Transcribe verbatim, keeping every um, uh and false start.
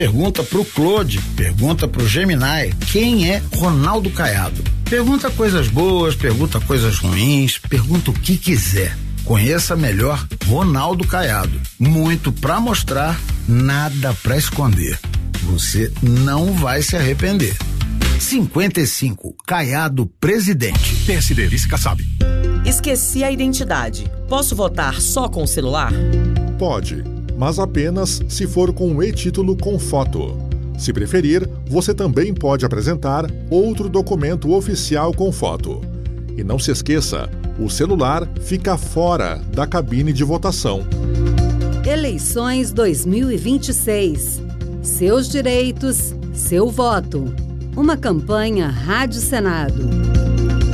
Pergunta pro Claude, pergunta pro Gemini, quem é Ronaldo Caiado? Pergunta coisas boas, pergunta coisas ruins, pergunta o que quiser. Conheça melhor Ronaldo Caiado. Muito pra mostrar, nada pra esconder. Você não vai se arrepender. cinquenta e cinco, Caiado presidente. P S D, vice Kassab. Esqueci a identidade. Posso votar só com o celular? Pode, mas apenas se for com um e-título com foto. Se preferir, você também pode apresentar outro documento oficial com foto. E não se esqueça, o celular fica fora da cabine de votação. Eleições dois mil e vinte e seis. Seus direitos, seu voto. Uma campanha Rádio Senado.